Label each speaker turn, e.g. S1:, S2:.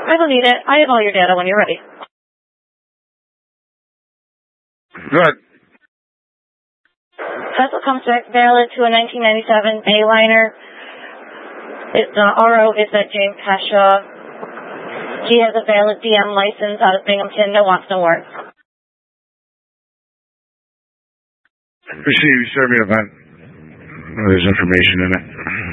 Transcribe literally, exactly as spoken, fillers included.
S1: I don't need it. I have all your data when you're ready.
S2: Good.
S1: Vessel comes back valid to a nineteen ninety-seven Bayliner. Its uh, R O is at James Pashaw. He has a valid D M license out of Binghamton. No wants, no warrants.
S2: Appreciate you serving me event. There's information in it.